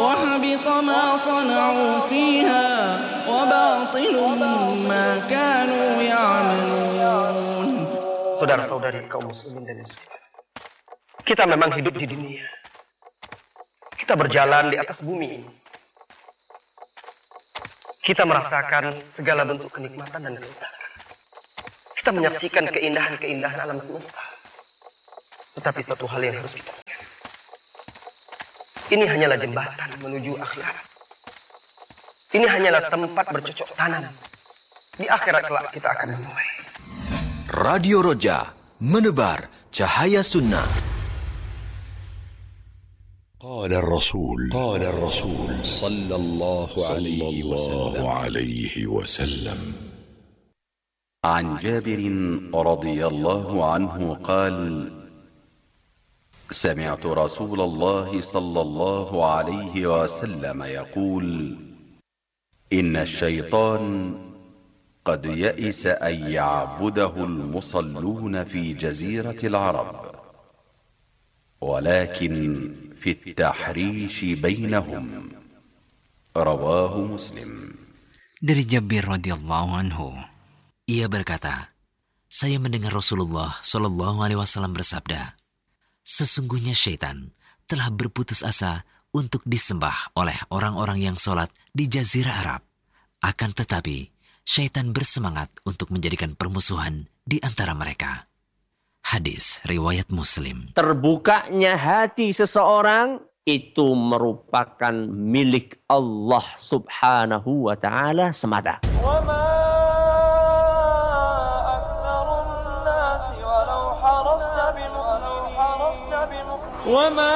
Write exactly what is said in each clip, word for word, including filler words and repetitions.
وحبط ما صنعوا فيها وباطل ما كانوا يعملون. Saudara-saudari kaum muslimin dan muslimat, kita memang hidup di dunia. Kita berjalan di atas bumi ini. Kita merasakan segala bentuk kenikmatan dan kelezatan. Kita menyaksikan keindahan-keindahan alam semesta. Tetapi satu hal yang harus kita ingat, ini hanyalah jembatan menuju akhirat. Ini hanyalah tempat bercocok tanam. Di akhirat kelak kita akan menuai. Radio Roja, menebar cahaya sunnah. قال الرسول قال الرسول صلى الله عليه وسلم عليه وسلم عن جابر رضي الله عنه قال: سمعت رسول الله صلى الله عليه وسلم يقول: إن الشيطان قد يئس أن يعبده المصلون في جزيرة العرب، ولكن في التحريش بينهم. رواه مسلم. Dari Jabir radhiyallahu anhu, ia berkata, saya mendengar Rasulullah shallallahu alaihi wasallam bersabda, sesungguhnya syaitan telah berputus asa untuk disembah oleh orang-orang yang sholat di Jazirah Arab. Akan tetapi, syaitan bersemangat untuk menjadikan permusuhan di antara mereka. Hadis riwayat Muslim. Terbukanya hati seseorang itu merupakan milik Allah subhanahu wa ta'ala semata. وما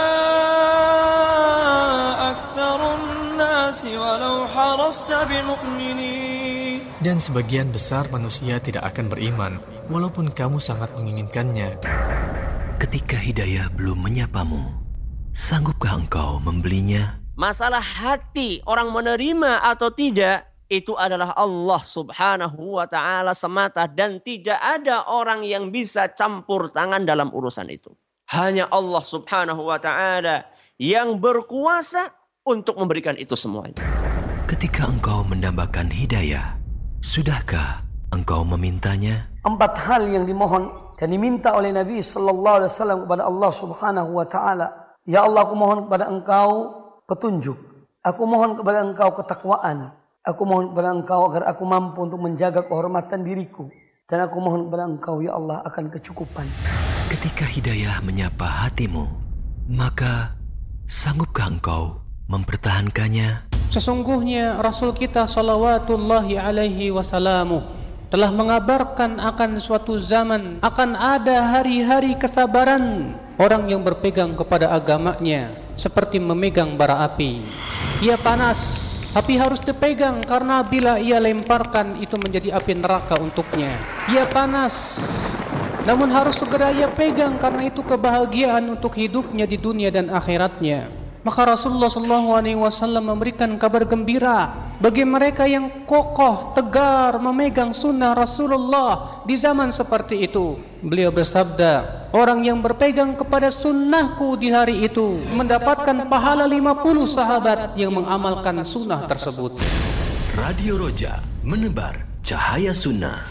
أكثر الناس ولو حرصت بمؤمنين. Dan sebagian besar manusia tidak akan beriman walaupun kamu sangat menginginkannya. Ketika hidayah belum menyapamu, sanggupkah engkau membelinya? Masalah hati orang menerima atau tidak itu adalah Allah subhanahu wa ta'ala semata, dan tidak ada orang yang bisa campur tangan dalam urusan itu. Hanya Allah subhanahu wa ta'ala yang berkuasa untuk memberikan itu semuanya. Ketika engkau mendambakan hidayah, sudahkah engkau memintanya? Empat hal yang dimohon dan diminta oleh Nabi sallallahu alaihi wasallam kepada Allah subhanahu wa ta'ala. Ya Allah, aku mohon kepada engkau petunjuk. Aku mohon kepada engkau ketakwaan. Aku mohon kepada engkau agar aku mampu untuk menjaga kehormatan diriku. Dan aku mohon kepada engkau, ya Allah, akan kecukupan. Ketika hidayah menyapa hatimu, maka sanggupkah engkau mempertahankannya? Sesungguhnya Rasul kita salawatullahi alaihi wasallamu telah mengabarkan akan suatu zaman akan ada hari-hari kesabaran orang yang berpegang kepada agamanya seperti memegang bara api. Ia panas, tapi harus dipegang karena bila ia lemparkan itu menjadi api neraka untuknya. Ia panas, namun harus segera ia pegang karena itu kebahagiaan untuk hidupnya di dunia dan akhiratnya. Maka Rasulullah shallallahu alaihi wasallam memberikan kabar gembira bagi mereka yang kokoh, tegar memegang sunnah Rasulullah di zaman seperti itu. Beliau bersabda, orang yang berpegang kepada sunnahku di hari itu mendapatkan pahala lima puluh sahabat yang mengamalkan sunnah tersebut. Radio Roja, menebar cahaya sunnah.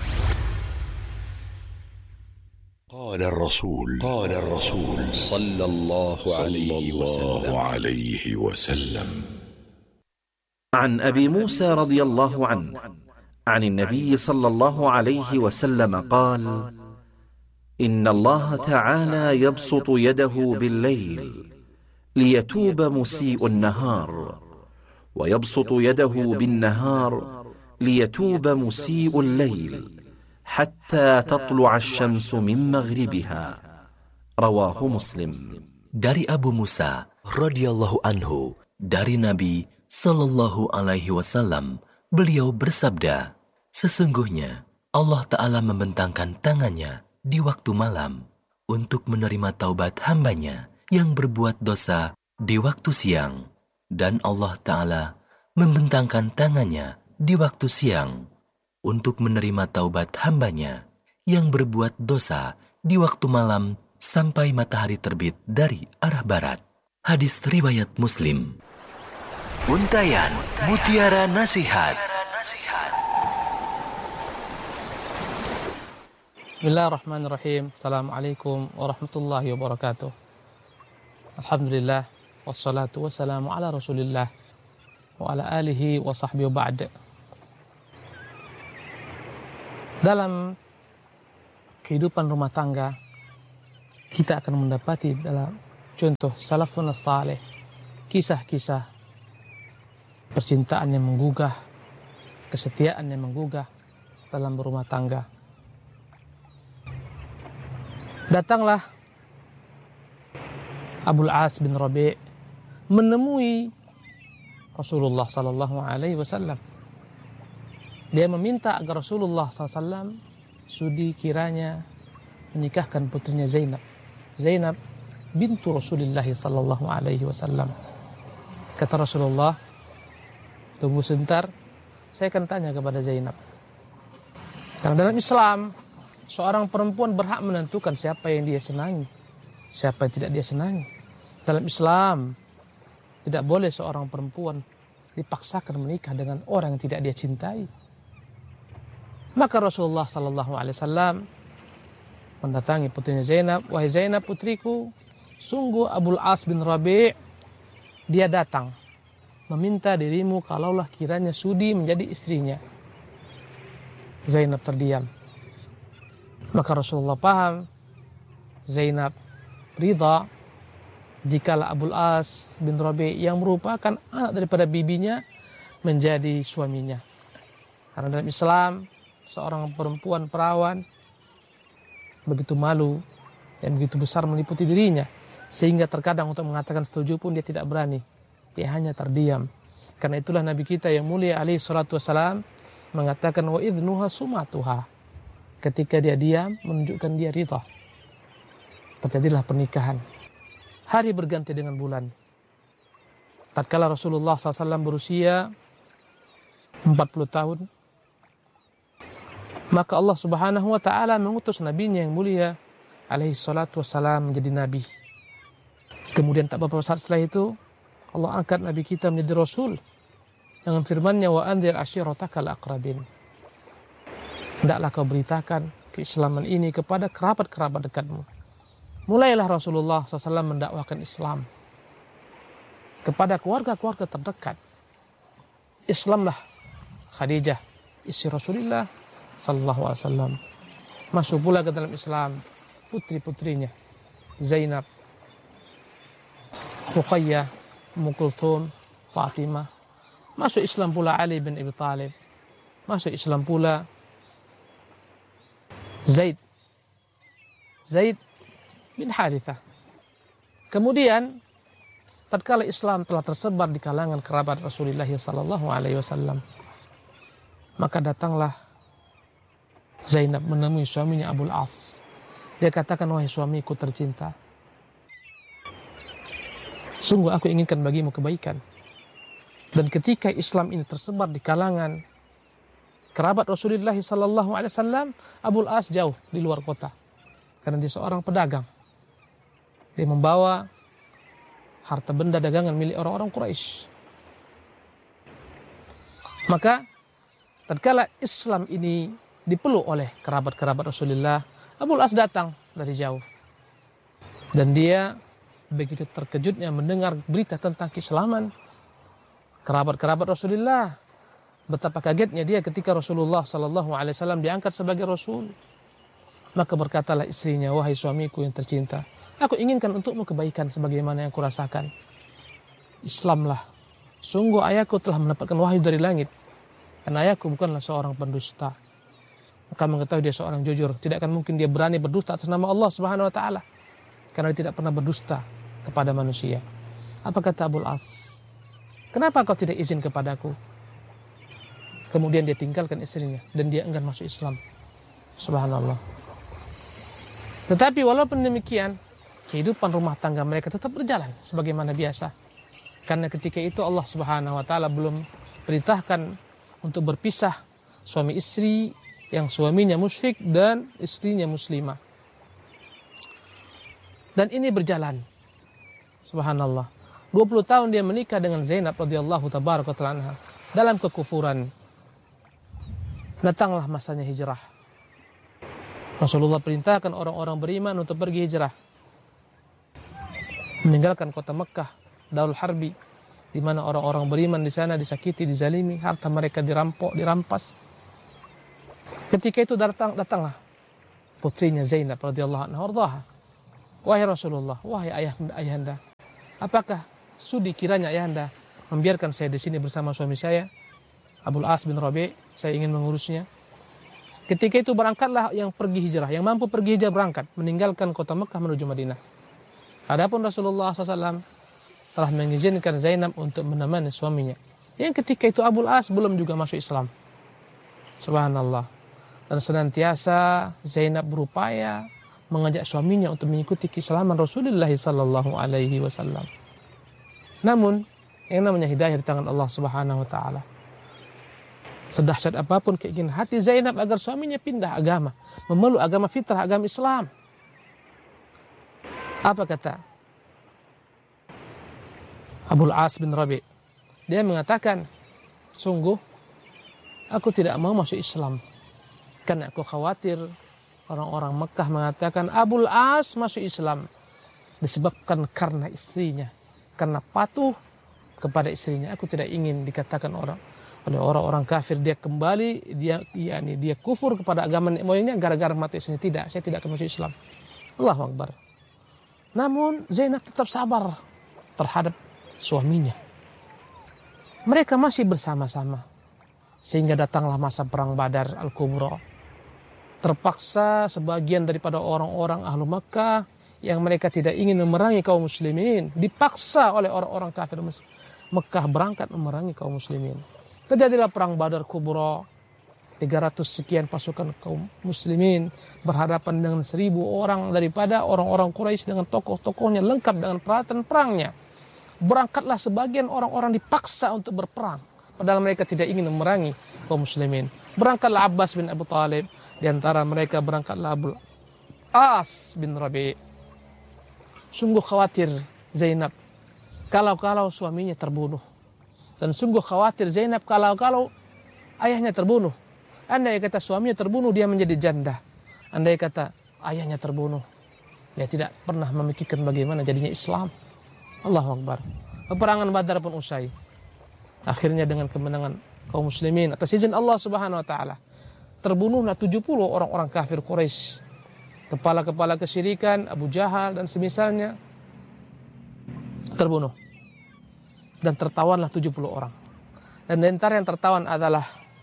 قال الرسول قال الرسول صلى الله عليه وسلم عن أبي موسى رضي الله عنه عن النبي صلى الله عليه وسلم قال: إن الله تعالى يبسط يده بالليل ليتوب مسيء النهار، ويبسط يده بالنهار ليتوب مسيء الليل حتى تطلع الشمس من مغربها. رواه مسلم. Dari Abu Musa radhiyallahu anhu, dari Nabi sallallahu alaihi wasallam, beliau bersabda, sesungguhnya Allah Ta'ala membentangkan tangannya di waktu malam untuk menerima taubat hambanya yang berbuat dosa di waktu siang, dan Allah Ta'ala membentangkan tangannya di waktu siang untuk menerima taubat hambanya yang berbuat dosa di waktu malam sampai matahari terbit dari arah barat. Hadis riwayat Muslim. Untayan Mutiara Nasihat. Bismillahirrahmanirrahim. Assalamualaikum warahmatullahi wabarakatuh. Alhamdulillah wassalatu wassalamu ala Rasulillah wa ala alihi wa sahbihi wa ba'd. Dalam kehidupan rumah tangga, kita akan mendapati dalam contoh salafun saleh, kisah-kisah percintaan yang menggugah, kesetiaan yang menggugah dalam berumah tangga. Datanglah Abul As bin Rabi' menemui Rasulullah sallallahu alaihi wasallam. Dia meminta agar Rasulullah sallallahu alaihi wasallam sudi kiranya menikahkan putrinya Zainab. Zainab bintu Rasulullah sallallahu alaihi wasallam. Kata Rasulullah, tunggu sebentar, saya akan tanya kepada Zainab. Karena dalam Islam, seorang perempuan berhak menentukan siapa yang dia senangi, siapa yang tidak dia senangi. Dalam Islam, tidak boleh seorang perempuan dipaksakan menikah dengan orang yang tidak dia cintai. Maka Rasulullah sallallahu alaihi wasallam mendatangi putrinya Zainab. Wahai Zainab putriku, sungguh Abul As bin Rabi' dia datang meminta dirimu kalaulah kiranya sudi menjadi istrinya. Zainab terdiam. Maka Rasulullah paham Zainab ridha jikalau Abul As bin Rabi' yang merupakan anak daripada bibinya menjadi suaminya. Karena dalam Islam seorang perempuan perawan begitu malu yang begitu besar meliputi dirinya, sehingga terkadang untuk mengatakan setuju pun dia tidak berani. Dia hanya terdiam. Karena itulah Nabi kita yang mulia alaihi salatu wassalam mengatakan wa idnuha sumatuha. Ketika dia diam menunjukkan dia ridha. Terjadilah pernikahan. Hari berganti dengan bulan. Tatkala Rasulullah sallallahu alaihi wasallam berusia empat puluh tahun, maka Allah Subhanahu wa taala mengutus nabinya yang mulia alaihi salatu wassalam menjadi nabi. Kemudian tak beberapa saat setelah itu Allah angkat Nabi kita menjadi Rasul dengan firman-Nya wa anzir ashiratakal aqrabin. Hendaklah kau beritakan keislaman ini kepada kerabat-kerabat dekatmu. Mulailah Rasulullah sallallahu alaihi wasallam mendakwakan Islam kepada keluarga-keluarga terdekat. Islamlah Khadijah, istri Rasulullah sallallahu alaihi wasallam. Masuk pula ke dalam Islam putri-putrinya Zainab, Ruqayyah, Ummu Kulthum, Fatimah. Masuk Islam pula Ali bin Abi Thalib. Masuk Islam pula Zaid. Zaid bin Harithah. Kemudian tatkala Islam telah tersebar di kalangan kerabat Rasulullah sallallahu alaihi wasallam, maka datanglah Zainab menemui suaminya Abul As. Dia katakan, wahai suamiku tercinta, sungguh aku inginkan bagimu kebaikan. Dan ketika Islam ini tersebar di kalangan kerabat Rasulullah sallallahu alaihi wasallam, Abul As jauh di luar kota karena dia seorang pedagang. Dia membawa harta benda dagangan milik orang-orang Quraisy. Maka tatkala Islam ini dipeluk oleh kerabat-kerabat Rasulullah, Abul As datang dari jauh. Dan dia begitu terkejutnya mendengar berita tentang keislaman kerabat-kerabat Rasulullah. Betapa kagetnya dia ketika Rasulullah sallallahu alaihi wasallam diangkat sebagai Rasul. Maka berkatalah istrinya, wahai suamiku yang tercinta, aku inginkan untukmu kebaikan sebagaimana yang kurasakan. Islamlah. Sungguh ayahku telah mendapatkan wahyu dari langit. Dan ayahku bukanlah seorang pendusta. Maka mengetahui dia seorang jujur. Tidak akan mungkin dia berani berdusta atas nama Allah Subhanahu wa taala. Karena dia tidak pernah berdusta kepada manusia. Apa kata Abul As? Kenapa kau tidak izin kepadaku? Kemudian dia tinggalkan istrinya dan dia enggan masuk Islam. Subhanallah. Tetapi walaupun demikian, kehidupan rumah tangga mereka tetap berjalan sebagaimana biasa. Karena ketika itu Allah Subhanahu wa taala belum perintahkan untuk berpisah suami istri yang suaminya musyrik dan istrinya muslimah. Dan ini berjalan. Subhanallah. dua puluh tahun dia menikah dengan Zainab radhiyallahu tabaraka ta'ala anha dalam kekufuran. Datanglah masanya hijrah. Rasulullah perintahkan orang-orang beriman untuk pergi hijrah, meninggalkan kota Mekah, Darul Harbi, di mana orang-orang beriman di sana disakiti, dizalimi, harta mereka dirampok, dirampas. Ketika itu datang datanglah putrinya Zainab radhiyallahu anha wardaha. Wahai Rasulullah, wahai ayahanda, ayahanda, apakah sudi kiranya ayahanda membiarkan saya di sini bersama suami saya, Abul As bin Rabi', saya ingin mengurusnya. Ketika itu berangkatlah yang pergi hijrah, yang mampu pergi hijrah berangkat, meninggalkan kota Mekah menuju Madinah. Adapun Rasulullah shallallahu alaihi wasallam telah mengizinkan Zainab untuk menemani suaminya. Yang ketika itu Abul As belum juga masuk Islam. Subhanallah. Dan senantiasa Zainab berupaya mengajak suaminya untuk mengikuti keislaman Rasulullah sallallahu alaihi wasallam. Namun, yang namanya hidayah di tangan Allah Subhanahu wa taala. Sedahsyat apapun keinginan hati Zainab agar suaminya pindah agama, memeluk agama fitrah, agama Islam. Apa kata Abul As bin Rabi'? Dia mengatakan, sungguh aku tidak mau masuk Islam karena aku khawatir orang-orang Mekah mengatakan Abul As masuk Islam disebabkan karena istrinya, karena patuh kepada istrinya. Aku tidak ingin dikatakan orang oleh orang-orang kafir dia kembali, dia yakni dia kufur kepada agama nenek moyangnya gara-gara mati istrinya. Tidak, saya tidak akan masuk Islam. Allahu Akbar. Namun Zainab tetap sabar terhadap suaminya. Mereka masih bersama-sama sehingga datanglah masa perang Badar Al-Kubra. Terpaksa sebagian daripada orang-orang ahlu Makkah yang mereka tidak ingin memerangi kaum muslimin dipaksa oleh orang-orang kafir Mekah berangkat memerangi kaum muslimin. Terjadilah perang Badar Kubra. tiga ratus sekian pasukan kaum muslimin berhadapan dengan seribu orang daripada orang-orang Quraisy dengan tokoh-tokohnya lengkap dengan peralatan perangnya. Berangkatlah sebagian orang-orang dipaksa untuk berperang padahal mereka tidak ingin memerangi kaum muslimin. Berangkatlah Abbas bin Abu Talib, di antara mereka berangkatlah Abul As bin Rabi'. Sungguh khawatir Zainab kalau-kalau suaminya terbunuh. Dan sungguh khawatir Zainab kalau-kalau ayahnya terbunuh. Andai kata suaminya terbunuh, dia menjadi janda. Andai kata ayahnya terbunuh, dia tidak pernah memikirkan bagaimana jadinya Islam. Allahu Akbar. Peperangan Badar pun usai. Akhirnya dengan kemenangan kaum muslimin atas izin Allah Subhanahu wa taala. Terbunuhlah tujuh puluh orang-orang kafir Quraisy. Kepala-kepala kesyirikan, Abu Jahal dan semisalnya terbunuh. Dan tertawanlah tujuh puluh orang. Dan di antara yang tertawan adalah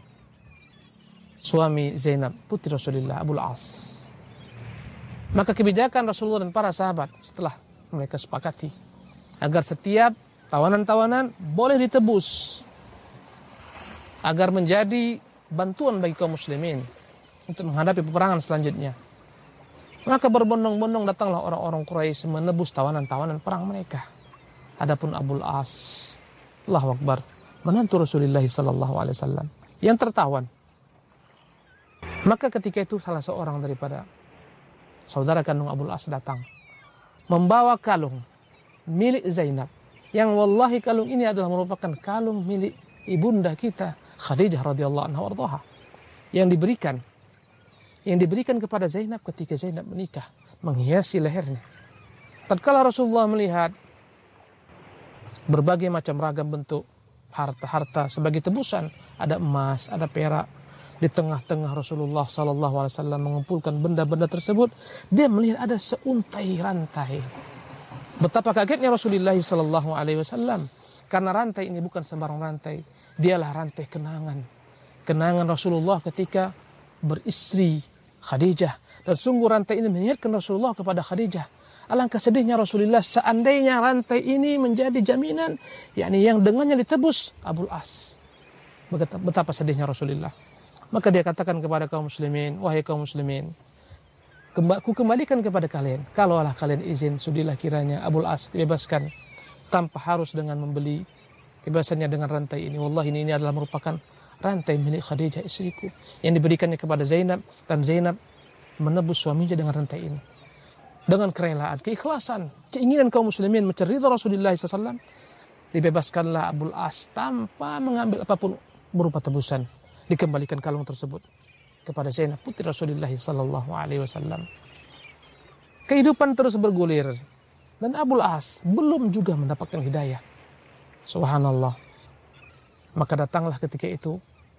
suami Zainab, putri Rasulullah, Abul As. Maka kebijakan Rasulullah dan para sahabat setelah mereka sepakati agar setiap tawanan-tawanan boleh ditebus agar menjadi bantuan bagi kaum muslimin untuk menghadapi peperangan selanjutnya. Maka berbondong-bondong datanglah orang-orang Quraisy menebus tawanan-tawanan perang mereka. Adapun Abul As, Allahu Akbar, menantu Rasulullah sallallahu alaihi wasallam yang tertawan. Maka ketika itu salah seorang daripada saudara kandung Abul As datang membawa kalung milik Zainab, yang wallahi kalung ini adalah merupakan kalung milik ibunda kita Khadijah radhiyallahu anha warḍaha, yang diberikan yang diberikan kepada Zainab ketika Zainab menikah, menghiasi lehernya. Tatkala Rasulullah melihat berbagai macam ragam bentuk harta-harta sebagai tebusan, ada emas, ada perak, di tengah-tengah Rasulullah sallallahu alaihi wasallam mengumpulkan benda-benda tersebut, dia melihat ada seuntai rantai. Betapa kagetnya Rasulullah sallallahu alaihi wasallam karena rantai ini bukan sembarang rantai, dialah rantai kenangan. Kenangan Rasulullah ketika beristri Khadijah, dan sungguh rantai ini mengingatkan Rasulullah kepada Khadijah. Alangkah sedihnya Rasulullah seandainya rantai ini menjadi jaminan, yakni yang dengannya ditebus Abul As. Betapa sedihnya Rasulullah. Maka dia katakan kepada kaum muslimin, wahai kaum muslimin, ku kembalikan kepada kalian, kalaulah kalian izin, sudilah kiranya Abul As dibebaskan tanpa harus dengan membeli kebebasannya dengan rantai ini. Wallahi ini, ini adalah merupakan rantai milik Khadijah istriku yang diberikannya kepada Zainab, dan Zainab menebus suaminya dengan rantai ini. dengan kerelaan, keikhlasan, keinginan kaum muslimin mencari ridha Rasulullah sallallahu alaihi wasallam, dibebaskanlah Abul As tanpa mengambil apapun berupa tebusan. Dikembalikan kalung tersebut kepada Zainab putri Rasulullah sallallahu alaihi wasallam. Kehidupan terus bergulir dan Abul As belum juga mendapatkan hidayah. Subhanallah. Maka datanglah ketika itu,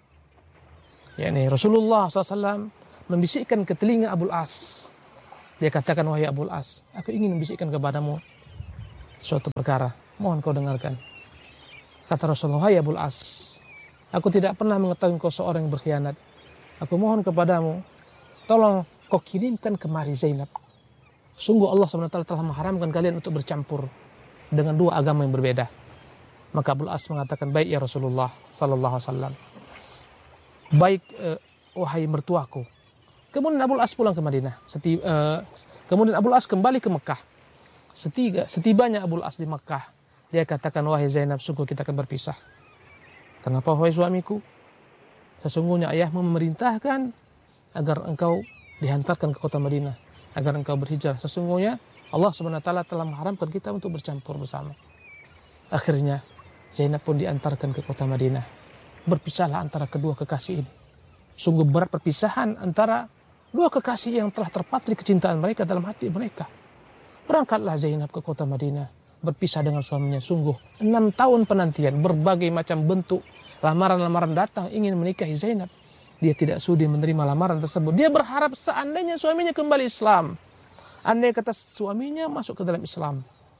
yakni Rasulullah sallallahu alaihi wasallam membisikkan ke telinga Abul As. Dia katakan, wahai Abul As, aku ingin membisikkan kepadamu suatu perkara. Mohon kau dengarkan. Kata Rasulullah, wahai Abul As, aku tidak pernah mengetahui kau seorang yang berkhianat. Aku mohon kepadamu, tolong kau kirimkan kemari Zainab. Sungguh Allah subhanahu wa taala telah mengharamkan kalian untuk bercampur dengan dua agama yang berbeda. Maka Abul As mengatakan, baik ya Rasulullah sallallahu alaihi wasallam. Baik, uh, wahai mertuaku. Kemudian Abul As pulang ke Madinah. Seti, uh, kemudian Abul As kembali ke Mekah. Setiga, setibanya Abul As di Mekah, dia katakan, wahai Zainab, sungguh kita akan berpisah. Kenapa wahai suamiku? Sesungguhnya ayahmu memerintahkan agar engkau dihantarkan ke kota Madinah, agar engkau berhijrah. Sesungguhnya Allah subhanahu wa taala telah mengharamkan kita untuk bercampur bersama. Akhirnya Zainab pun diantarkan ke kota Madinah. Berpisahlah antara kedua kekasih ini. Sungguh berat perpisahan antara dua kekasih yang telah terpatri kecintaan mereka dalam hati mereka. Berangkatlah Zainab ke kota Madinah, berpisah dengan suaminya. Sungguh enam tahun penantian, berbagai macam bentuk lamaran-lamaran datang ingin menikahi Zainab. Dia tidak sudi menerima lamaran tersebut. Dia berharap seandainya suaminya kembali Islam, andai kata suaminya masuk ke dalam Islam.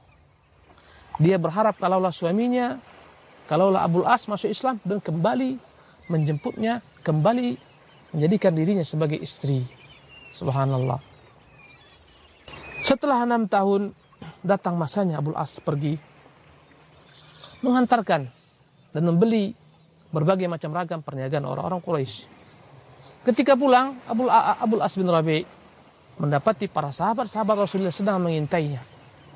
Dia berharap kalaulah suaminya, kalaulah Abul As masuk Islam dan kembali menjemputnya, kembali menjadikan dirinya sebagai istri. Subhanallah. Setelah enam tahun, datang masanya Abul As pergi mengantarkan dan membeli berbagai macam ragam perniagaan orang-orang Quraisy. Ketika pulang, Abul, Abul As bin Rabi' mendapati para sahabat-sahabat Rasulullah sedang mengintainya.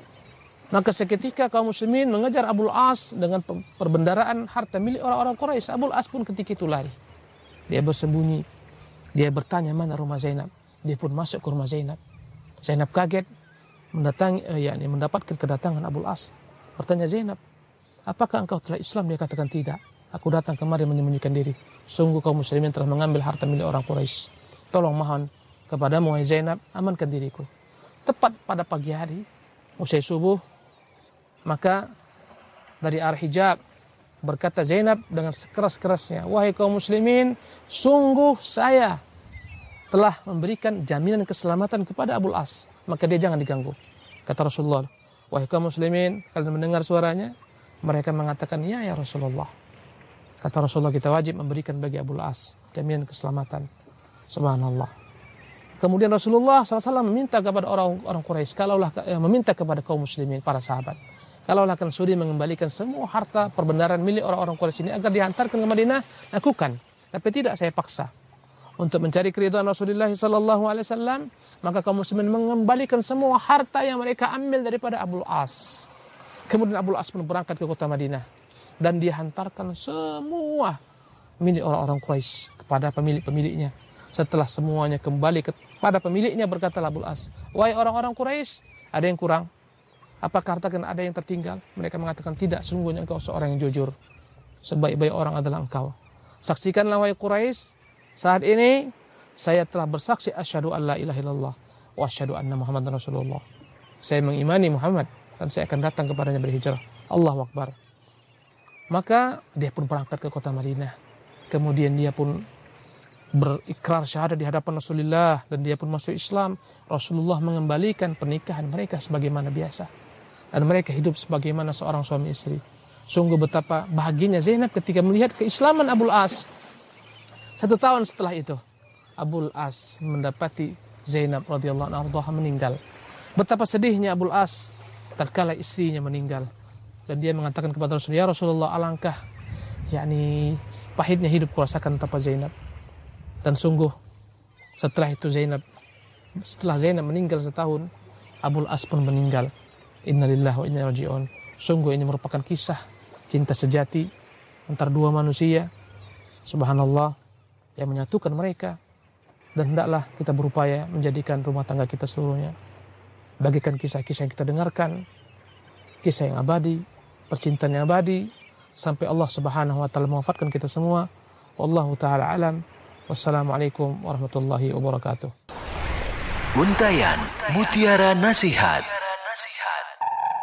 Maka seketika kaum muslimin mengejar Abul As dengan perbendaraan harta milik orang-orang Quraisy. Abul As pun ketika itu lari. Dia bersembunyi. Dia bertanya mana rumah Zainab. Dia pun masuk ke rumah Zainab. Zainab kaget mendatangi, eh, yakni mendapatkan kedatangan Abul As. Bertanya, Zainab, apakah engkau telah Islam? Dia katakan tidak. Aku datang kemari menyembunyikan diri. Sungguh kaum muslimin telah mengambil harta milik orang Quraisy. Tolong mohon kepadamu wahai Zainab, amankan diriku. Tepat pada pagi hari, usai subuh, maka dari arah hijab berkata Zainab dengan sekeras-kerasnya, wahai kaum muslimin, sungguh saya telah memberikan jaminan keselamatan kepada Abul As, maka dia jangan diganggu. Kata Rasulullah, wahai kaum muslimin, kalian mendengar suaranya? Mereka mengatakan, ya ya Rasulullah. Kata Rasulullah, kita wajib memberikan bagi Abul As jaminan keselamatan. Subhanallah. Kemudian Rasulullah shallallahu alaihi wasallam meminta kepada orang-orang Quraisy, kalaulah eh, meminta kepada kaum muslimin, para sahabat, kalaulah akan sudi mengembalikan semua harta perbendaharaan milik orang-orang Quraisy ini agar dihantarkan ke Madinah, lakukan. Tapi tidak saya paksa. Untuk mencari keridhaan Rasulullah sallallahu alaihi wasallam, maka kaum muslimin mengembalikan semua harta yang mereka ambil daripada Abul As. Kemudian Abul As pun berangkat ke kota Madinah dan dihantarkan semua milik orang-orang Quraisy kepada pemilik-pemiliknya. Setelah semuanya kembali kepada pemiliknya, berkata Abul As, wahai orang-orang Quraisy, ada yang kurang? Apakah harta kan ada yang tertinggal? Mereka mengatakan tidak, sungguhnya engkau seorang yang jujur. Sebaik-baik orang adalah engkau. Saksikanlah wahai Quraisy, saat ini saya telah bersaksi asyhadu an la ilaha illallah wa asyhadu anna Muhammadan Rasulullah. Saya mengimani Muhammad dan saya akan datang kepadanya berhijrah. Allahu Akbar. Maka dia pun berangkat ke kota Madinah. Kemudian dia pun berikrar syahadat di hadapan Rasulullah dan dia pun masuk Islam. Rasulullah mengembalikan pernikahan mereka sebagaimana biasa. Dan mereka hidup sebagaimana seorang suami istri. Sungguh betapa bahagianya Zainab ketika melihat keislaman Abul As. Satu tahun setelah itu, Abul As mendapati Zainab radhiyallahu anha meninggal. Betapa sedihnya Abul As tatkala istrinya meninggal. Dan dia mengatakan kepada Rasulullah, ya Rasulullah, alangkah yakni pahitnya hidup kurasakan tanpa Zainab. Dan sungguh setelah itu Zainab, setelah Zainab meninggal setahun, Abul As pun meninggal. Innalillahi wa inna ilaihi raji'un. Sungguh ini merupakan kisah cinta sejati antara dua manusia, subhanallah, yang menyatukan mereka. Dan hendaklah kita berupaya menjadikan rumah tangga kita seluruhnya bagikan kisah-kisah yang kita dengarkan, kisah yang abadi, percintaan yang abadi, sampai Allah Subhanahu wa taala mewafatkan kita semua. Wallahu taala alam. Wassalamualaikum warahmatullahi wabarakatuh. Untayan Mutiara Nasihat.